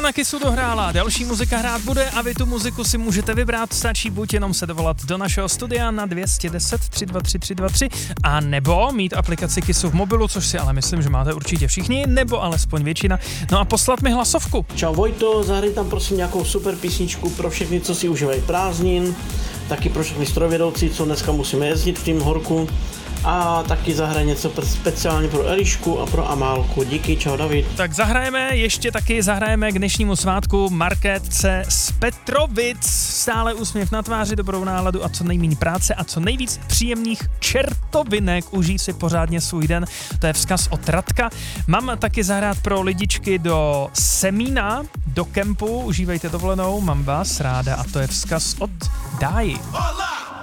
na Kissu dohrála, další muzika hrát bude a vy tu muziku si můžete vybrat, stačí buď jenom se dovolat do našeho studia na 210 323 323 a nebo mít aplikaci Kissu v mobilu, což si ale myslím, že máte určitě všichni, nebo alespoň většina, no a poslat mi hlasovku. Čau Vojto, zahraj tam prosím nějakou super písničku pro všechny, co si užívají prázdnin, taky pro všechny strojvedoucí, co dneska musíme jezdit v tým horku. A taky zahraj něco speciálně pro Elišku a pro Amálku. Díky, čau David. Tak ještě taky zahrajeme k dnešnímu svátku Markétce z Petrovic. Stále úsměv na tváři, dobrou náladu a co nejméně práce a co nejvíc příjemných čertovinek. Užij si pořádně svůj den. To je vzkaz od Radka. Mám taky zahrát pro lidičky do Semína, do kempu. Užívejte dovolenou, mám vás ráda a to je vzkaz od Dáji.